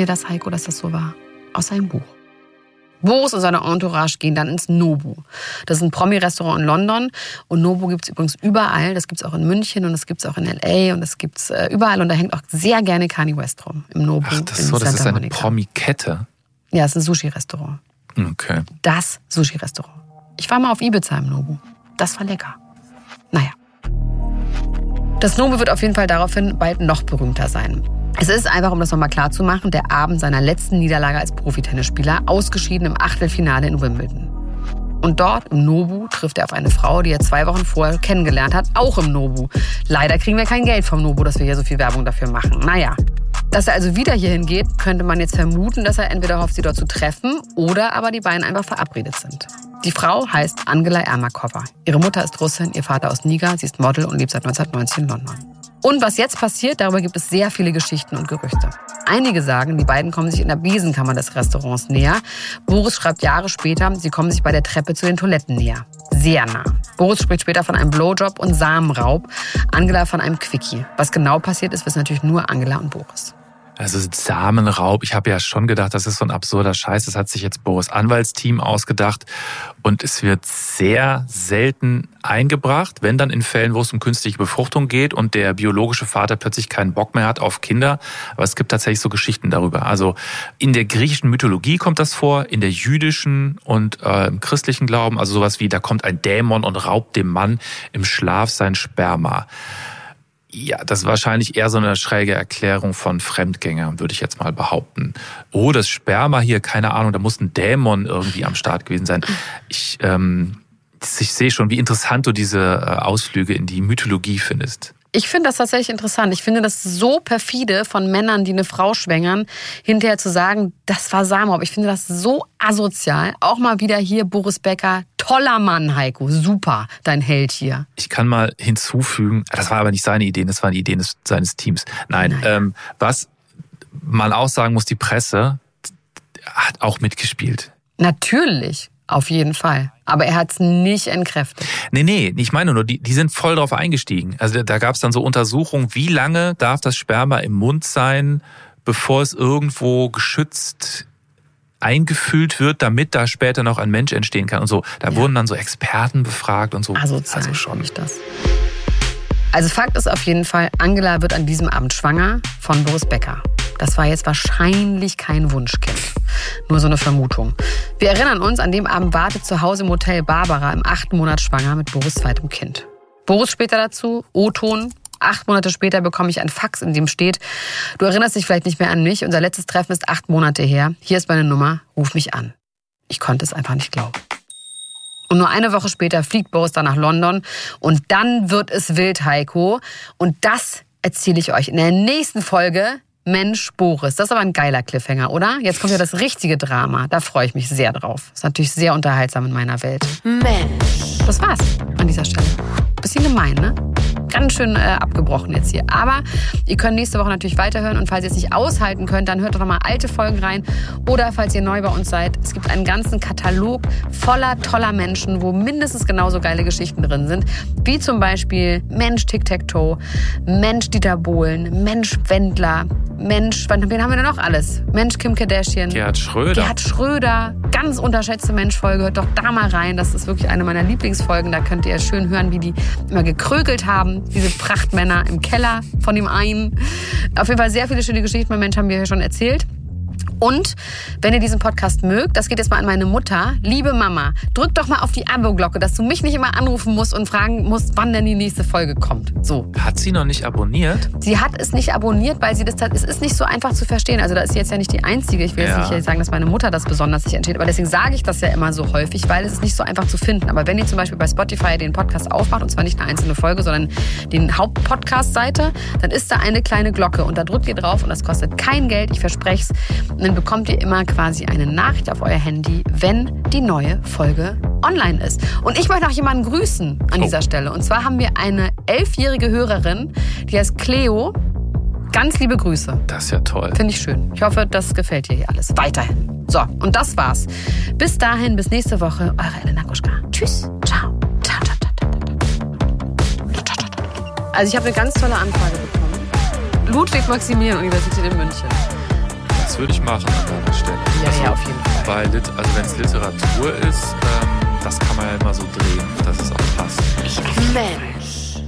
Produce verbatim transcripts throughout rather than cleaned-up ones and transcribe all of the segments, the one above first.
mir das, Heiko, dass das so war? Aus seinem Buch. Boris und seine Entourage gehen dann ins Nobu. Das ist ein Promi-Restaurant in London. Und Nobu gibt es übrigens überall. Das gibt es auch in München und das gibt es auch in L A und das gibt es überall. Und da hängt auch sehr gerne Kanye West rum. Im Nobu. Ach, das, in so, das ist eine Promi-Kette? Ja, es ist ein Sushi-Restaurant. Okay. Das Sushi-Restaurant. Ich war mal auf Ibiza im Nobu. Das war lecker. Naja. Das Nobu wird auf jeden Fall daraufhin bald noch berühmter sein. Es ist einfach, um das nochmal klar zu machen, der Abend seiner letzten Niederlage als Profitennisspieler, ausgeschieden im Achtelfinale in Wimbledon. Und dort, im Nobu, trifft er auf eine Frau, die er zwei Wochen vorher kennengelernt hat, auch im Nobu. Leider kriegen wir kein Geld vom Nobu, dass wir hier so viel Werbung dafür machen. Naja. Dass er also wieder hierhin geht, könnte man jetzt vermuten, dass er entweder hofft, sie dort zu treffen oder aber die beiden einfach verabredet sind. Die Frau heißt Angela Ermakova. Ihre Mutter ist Russin, ihr Vater aus Niger, sie ist Model und lebt seit neunzehnhundertneunzig in London. Und was jetzt passiert, darüber gibt es sehr viele Geschichten und Gerüchte. Einige sagen, die beiden kommen sich in der Besenkammer des Restaurants näher. Boris schreibt Jahre später, sie kommen sich bei der Treppe zu den Toiletten näher. Sehr nah. Boris spricht später von einem Blowjob und Samenraub, Angela von einem Quickie. Was genau passiert ist, wissen natürlich nur Angela und Boris. Also Samenraub, ich habe ja schon gedacht, das ist so ein absurder Scheiß. Das hat sich jetzt Boris' Anwaltsteam ausgedacht. Und es wird sehr selten eingebracht, wenn dann in Fällen, wo es um künstliche Befruchtung geht und der biologische Vater plötzlich keinen Bock mehr hat auf Kinder. Aber es gibt tatsächlich so Geschichten darüber. Also in der griechischen Mythologie kommt das vor, in der jüdischen und äh, im christlichen Glauben. Also sowas wie, da kommt ein Dämon und raubt dem Mann im Schlaf sein Sperma. Ja, das ist wahrscheinlich eher so eine schräge Erklärung von Fremdgängern, würde ich jetzt mal behaupten. Oh, das Sperma hier, keine Ahnung, da muss ein Dämon irgendwie am Start gewesen sein. Ich, ähm, ich sehe schon, wie interessant du diese Ausflüge in die Mythologie findest. Ich finde das tatsächlich interessant. Ich finde das so perfide von Männern, die eine Frau schwängern, hinterher zu sagen, das war Samenraub. Ich finde das so asozial. Auch mal wieder hier Boris Becker. Toller Mann, Heiko. Super, dein Held hier. Ich kann mal hinzufügen, das war aber nicht seine Idee, das waren die Ideen des, seines Teams. Nein, Nein. Ähm, was man auch sagen muss, die Presse hat auch mitgespielt. Natürlich. Auf jeden Fall. Aber er hat es nicht entkräftet. Nee, nee, ich meine nur, die, die sind voll drauf eingestiegen. Also da gab es dann so Untersuchungen, wie lange darf das Sperma im Mund sein, bevor es irgendwo geschützt eingefüllt wird, damit da später noch ein Mensch entstehen kann und so. Da ja. wurden dann so Experten befragt und so. Also, also schon nicht das. Also Fakt ist auf jeden Fall, Angela wird an diesem Abend schwanger von Boris Becker. Das war jetzt wahrscheinlich kein Wunschkind. Nur so eine Vermutung. Wir erinnern uns, an dem Abend wartet zu Hause im Hotel Barbara im achten Monat schwanger mit Boris' zweitem Kind. Boris später dazu, O-Ton. Acht Monate später bekomme ich ein Fax, in dem steht, du erinnerst dich vielleicht nicht mehr an mich, unser letztes Treffen ist acht Monate her. Hier ist meine Nummer, ruf mich an. Ich konnte es einfach nicht glauben. Und nur eine Woche später fliegt Boris dann nach London und dann wird es wild, Heiko. Und das erzähle ich euch in der nächsten Folge. Mensch, Boris. Das ist aber ein geiler Cliffhanger, oder? Jetzt kommt ja das richtige Drama. Da freue ich mich sehr drauf. Ist natürlich sehr unterhaltsam in meiner Welt. Mensch. Das war's an dieser Stelle. Bisschen gemein, ne? Ganz schön äh, abgebrochen jetzt hier. Aber ihr könnt nächste Woche natürlich weiterhören. Und falls ihr es nicht aushalten könnt, dann hört doch noch mal alte Folgen rein. Oder falls ihr neu bei uns seid, es gibt einen ganzen Katalog voller toller Menschen, wo mindestens genauso geile Geschichten drin sind. Wie zum Beispiel Mensch Tic-Tac-Toe, Mensch Dieter Bohlen, Mensch Wendler, Mensch, wen haben wir denn noch alles? Mensch Kim Kardashian. Gerhard Schröder. Gerhard Schröder. Ganz unterschätzte Mensch-Folge. Hört doch da mal rein. Das ist wirklich eine meiner Lieblingsfolgen. Da könnt ihr schön hören, wie die immer gekrökelt haben. Diese Prachtmänner im Keller von dem einen. Auf jeden Fall sehr viele schöne Geschichten bei Mensch haben wir hier schon erzählt. Und wenn ihr diesen Podcast mögt, das geht jetzt mal an meine Mutter. Liebe Mama, drück doch mal auf die Abo-Glocke, dass du mich nicht immer anrufen musst und fragen musst, wann denn die nächste Folge kommt. So. Hat sie noch nicht abonniert? Sie hat es nicht abonniert, weil sie das, es ist nicht so einfach zu verstehen. Also da ist sie jetzt ja nicht die Einzige. Ich will jetzt ja. nicht sagen, dass meine Mutter das besonders sich entscheidet. Aber deswegen sage ich das ja immer so häufig, weil es ist nicht so einfach zu finden. Aber wenn ihr zum Beispiel bei Spotify den Podcast aufmacht, und zwar nicht eine einzelne Folge, sondern den Hauptpodcast-Seite, dann ist da eine kleine Glocke und da drückt ihr drauf und das kostet kein Geld, ich verspreche es. Und dann bekommt ihr immer quasi eine Nachricht auf euer Handy, wenn die neue Folge online ist. Und ich möchte auch jemanden grüßen an dieser oh. Stelle. Und zwar haben wir eine elfjährige Hörerin, die heißt Cleo. Ganz liebe Grüße. Das ist ja toll. Finde ich schön. Ich hoffe, das gefällt dir hier alles. Weiterhin. So, und das war's. Bis dahin, bis nächste Woche. Eure Elena Gruschka. Tschüss. Ciao. Ciao, ciao, ciao, ciao, ciao. Also ich habe eine ganz tolle Anfrage bekommen. Ludwig-Maximilian-Universität in München. Das würde ich machen an der Stelle. Ja, also, ja, auf jeden Fall. Bei Lit- also wenn es Literatur ist, ähm, das kann man ja immer so drehen, dass es auch passt. Mensch.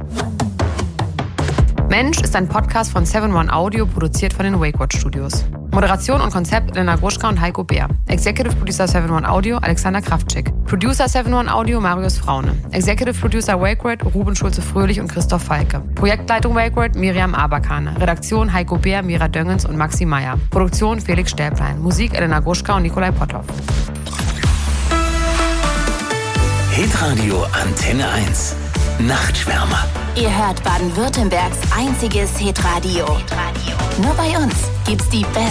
Mensch ist ein Podcast von seven one Audio, produziert von den WakeWatch Studios. Moderation und Konzept Elena Gruschka und Heiko Bär. Executive Producer seven one Audio Alexander Kraftschick. Producer seven one Audio Marius Fraune. Executive Producer WakeWord Ruben Schulze-Fröhlich und Christoph Falke. Projektleitung WakeWord Miriam Abakane. Redaktion Heiko Bär, Mira Döngens und Maxi Meyer. Produktion Felix Stäblein. Musik Elena Gruschka und Nikolai Potthoff. Hitradio Antenne eins. Nachtschwärmer. Ihr hört Baden-Württembergs einziges Hitradio. Nur bei uns gibt's die besten